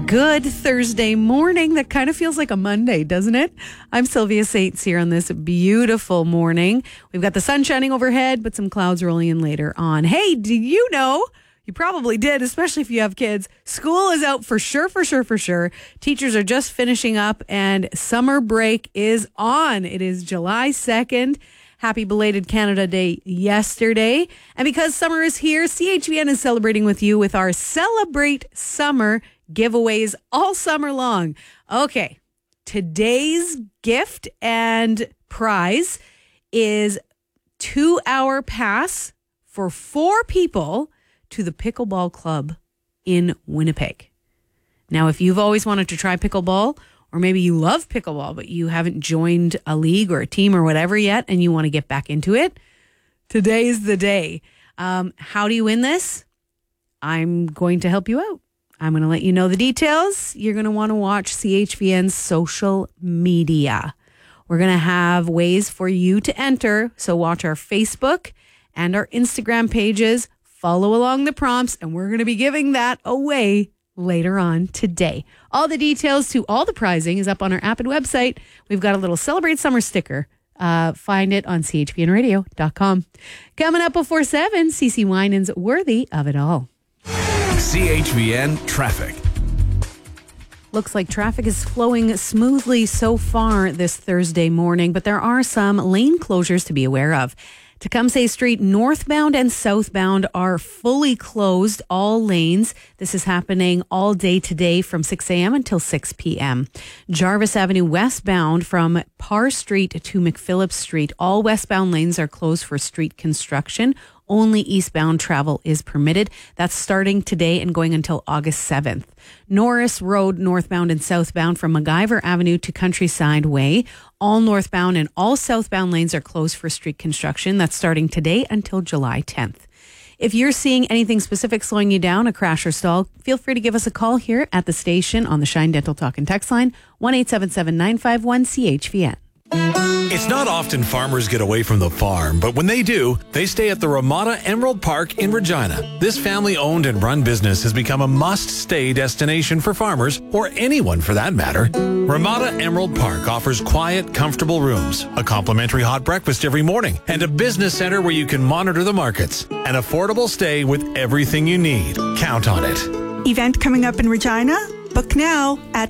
Good Thursday morning. That kind of feels like a Monday, doesn't it? I'm Sylvia Saints here on this beautiful morning. We've got the sun shining overhead, but some clouds rolling in later on. Hey, do you know? You probably did, especially if you have kids. School is out for sure. Teachers are just finishing up and summer break is on. It is July 2nd. Happy belated Canada Day yesterday. And because summer is here, CHVN is celebrating with you with our Celebrate Summer giveaways all summer long. Okay, today's gift and prize is 2-hour pass for 4 people to the Pickleball Club in Winnipeg. Now, if you've always wanted to try pickleball, or maybe you love pickleball, but you haven't joined a league or a team or whatever yet, and you want to get back into it, today's the day. How do you win this? I'm going to help you out. I'm going to let you know the details. You're going to want to watch CHVN's social media. We're going to have ways for you to enter. So watch our Facebook and our Instagram pages. Follow along the prompts, and we're going to be giving that away later on today. All the details to all the prizing is up on our app and website. We've got a little Celebrate Summer sticker. Find it on chvnradio.com. Coming up before 7, CeCe Winans, Worthy of It All. CHVN Traffic. Looks like traffic is flowing smoothly so far this Thursday morning, but there are some lane closures to be aware of. Tecumseh Street northbound and southbound are fully closed, all lanes. This is happening all day today from 6 a.m. until 6 p.m. Jarvis Avenue westbound from Parr Street to McPhillips Street. All westbound lanes are closed for street construction. Only eastbound travel is permitted. That's starting today and going until August 7th. Norris Road northbound and southbound from MacGyver Avenue to Countryside Way. All northbound and all southbound lanes are closed for street construction. That's starting today until July 10th. If you're seeing anything specific slowing you down, a crash or stall, feel free to give us a call here at the station on the Shine Dental Talk and Text line, 1-877-951-CHVN. It's not often farmers get away from the farm, but when they do, they stay at the Ramada Emerald Park in Regina. This family-owned and run business has become a must-stay destination for farmers, or anyone for that matter. Ramada Emerald Park offers quiet, comfortable rooms, a complimentary hot breakfast every morning, and a business center where you can monitor the markets. An affordable stay with everything you need. Count on it. Event coming up in Regina? Book now at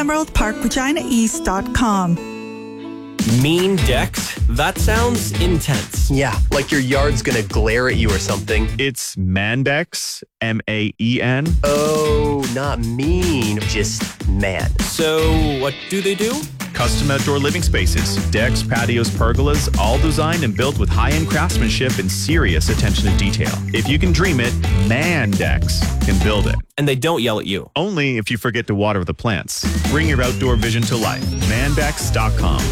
RamadaEmeraldParkReginaEast.com. Mean decks? That sounds intense. Yeah, like your yard's gonna glare at you or something. It's Mandex, M-A-E-N. Oh, not mean, just man. So, what do they do? Custom outdoor living spaces, decks, patios, pergolas, all designed and built with high-end craftsmanship and serious attention to detail. If you can dream it, Mandex can build it. And they don't yell at you. Only if you forget to water the plants. Bring your outdoor vision to life. Mandex.com.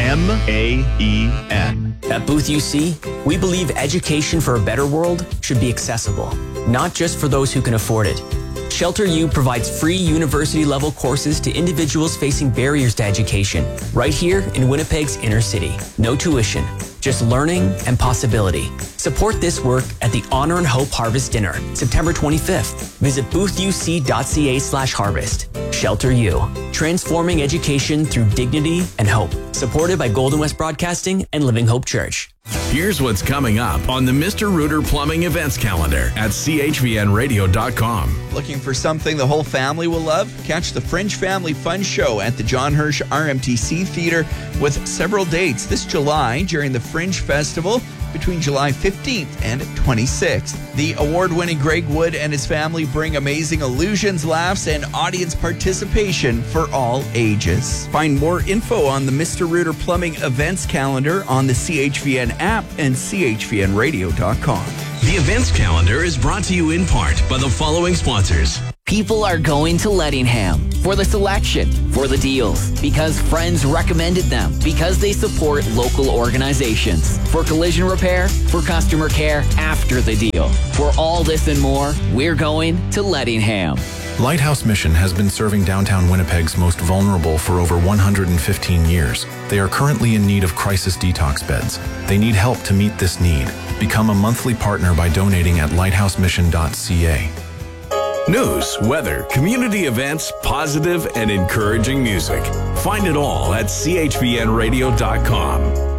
M-A-E-N. At Booth UC, we believe education for a better world should be accessible, not just for those who can afford it. Shelter U provides free university-level courses to individuals facing barriers to education, right here in Winnipeg's inner city. No tuition, just learning and possibility. Support this work at the Honor and Hope Harvest Dinner, September 25th. Visit boothuc.ca/harvest. Shelter U, transforming education through dignity and hope. Supported by Golden West Broadcasting and Living Hope Church. Here's what's coming up on the Mr. Rooter Plumbing events calendar at chvnradio.com. Looking for something the whole family will love? Catch the Fringe Family Fun Show at the John Hirsch RMTC Theater with several dates this July during the Fringe Festival between July 15th and 26th. The award-winning Greg Wood and his family bring amazing illusions, laughs, and audience participation for all ages. Find more info on the Mr. Rooter Plumbing events calendar on the CHVN app and chvnradio.com. The events calendar is brought to you in part by the following sponsors. People are going to Lettingham for the selection, for the deals, because friends recommended them, because they support local organizations, for collision repair, for customer care after the deal. For all this and more, we're going to Lettingham. Lighthouse Mission has been serving downtown Winnipeg's most vulnerable for over 115 years. They are currently in need of crisis detox beds. They need help to meet this need. Become a monthly partner by donating at lighthousemission.ca. News, weather, community events, positive and encouraging music. Find it all at chbnradio.com.